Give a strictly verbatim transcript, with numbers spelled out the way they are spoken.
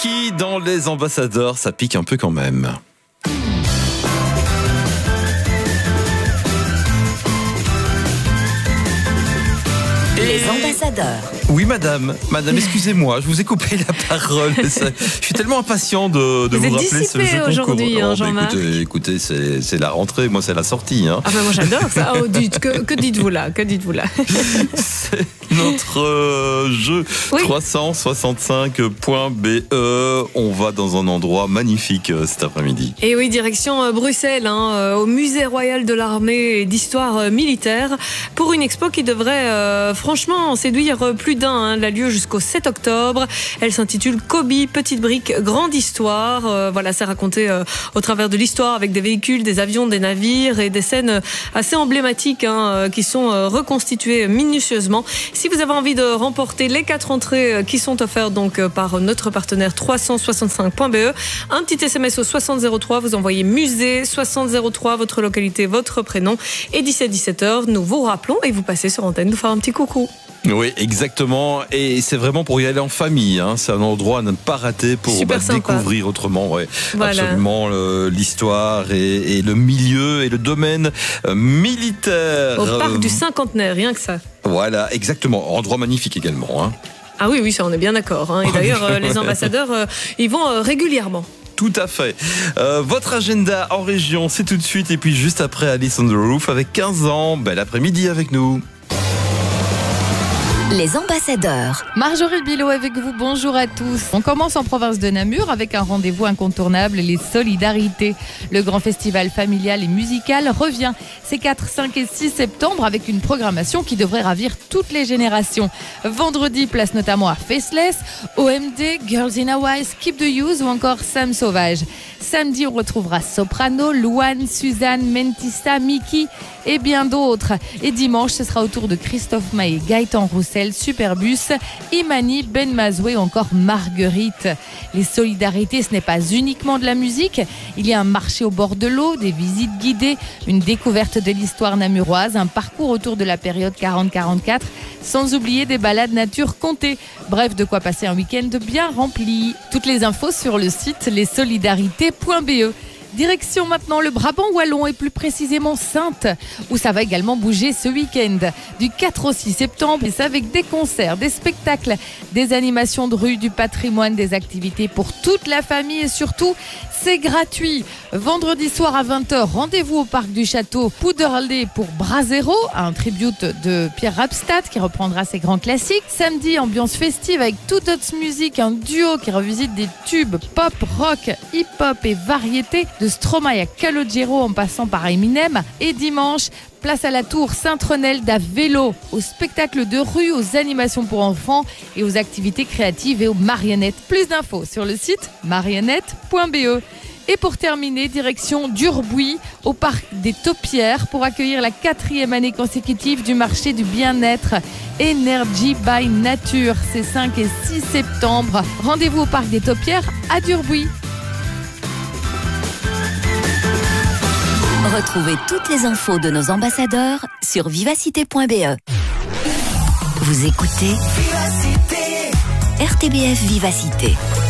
Kiki dans Les Ambassadeurs, ça pique un peu quand même. Les ambassadeurs. Oui, madame. Madame, excusez-moi, je vous ai coupé la parole. Ça, je suis tellement impatient de, de vous, vous rappeler ce jeu aujourd'hui, hein, Jean-Marc. Écoutez, écoutez c'est, c'est la rentrée, moi c'est la sortie. Hein. Ah ben moi j'adore ça. Oh, dites, que, que dites-vous là Que dites-vous là C'est notre euh, jeu oui. trois cent soixante-cinq point B E. On va dans un endroit magnifique euh, cet après-midi. Et oui, direction euh, Bruxelles, hein, euh, au Musée Royal de l'Armée et d'Histoire euh, Militaire, pour une expo qui devrait euh, franchement séduire plus d'un. Hein. Elle a lieu jusqu'au sept octobre. Elle s'intitule Kobe, petite brique, grande histoire. Euh, voilà, c'est raconté euh, au travers de l'histoire avec des véhicules, des avions, des navires et des scènes assez emblématiques hein, qui sont euh, reconstituées minutieusement. Si vous avez envie de remporter les quatre entrées qui sont offertes donc par notre partenaire trois cent soixante-cinq point B E, un petit S M S au soixante zéro trois, vous envoyez musée soixante zéro trois, votre localité, votre prénom, et d'ici à dix-sept heures, nous vous rappelons et vous passez sur antenne nous faire un petit coucou. Oui, exactement. Et c'est vraiment pour y aller en famille. Hein. C'est un endroit à ne pas rater pour bah, découvrir autrement ouais, voilà. absolument le, l'histoire et, et le milieu et le domaine euh, militaire. Au parc du Cinquantenaire, rien que ça. Voilà, exactement. Endroit magnifique également. Hein. Ah oui, oui, ça on est bien d'accord. Hein. Et d'ailleurs, euh, les ambassadeurs, euh, ils vont euh, régulièrement. Tout à fait. Euh, votre agenda en région, c'est tout de suite. Et puis juste après, Alice on the Roof avec quinze ans. Bel après-midi avec nous. Les ambassadeurs. Marjorie Bilot avec vous, bonjour à tous. On commence en province de Namur avec un rendez-vous incontournable, les Solidarités. Le grand festival familial et musical revient ces quatre, cinq et six septembre avec une programmation qui devrait ravir toutes les générations. Vendredi, place notamment à Faceless, O M D, Girls in Hawaii, Keep the Use ou encore Sam Sauvage. Samedi, on retrouvera Soprano, Louane, Suzanne, Mentissa, Mickey et bien d'autres. Et dimanche, ce sera au tour de Christophe Maé, Gaëtan Roussel, Superbus, Imani, Ben Mazoué ou encore Marguerite. Les Solidarités, ce n'est pas uniquement de la musique. Il y a un marché au bord de l'eau, des visites guidées, une découverte de l'histoire namuroise, un parcours autour de la période quarante quarante-quatre, sans oublier des balades nature comptées. Bref, de quoi passer un week-end bien rempli. Toutes les infos sur le site les solidarités point B E. Direction maintenant le Brabant wallon et plus précisément Saintes, où ça va également bouger ce week-end. Du quatre au six septembre, et ça avec des concerts, des spectacles, des animations de rue, du patrimoine, des activités pour toute la famille et surtout, c'est gratuit. Vendredi soir à vingt heures, rendez-vous au parc du château Pouderlé pour Brasero, un tribute de Pierre Rapstadt qui reprendra ses grands classiques. Samedi, ambiance festive avec toute autre musique, un duo qui revisite des tubes pop, rock, hip-hop et variété de Stromae à Calogero en passant par Eminem. Et dimanche, place à la tour Saint-Tronel d'à vélo, au spectacle de rue, aux animations pour enfants et aux activités créatives et aux marionnettes. Plus d'infos sur le site marionnette point B E. Et pour terminer, direction d'Urbuy, au parc des Taupières, pour accueillir la quatrième année consécutive du marché du bien-être Energy by Nature. C'est cinq et six septembre. Rendez-vous au parc des Taupières à Durbuy. Retrouvez toutes les infos de nos ambassadeurs sur vivacité point B E. Vous écoutez Vivacité. R T B F Vivacité.